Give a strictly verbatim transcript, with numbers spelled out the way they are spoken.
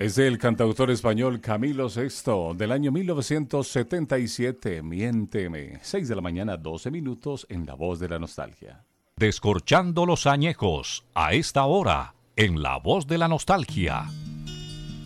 Es el cantautor español Camilo Sesto, del año mil novecientos setenta y siete, Miénteme. seis de la mañana, doce minutos, en La Voz de la Nostalgia. Descorchando los añejos, a esta hora, en La Voz de la Nostalgia.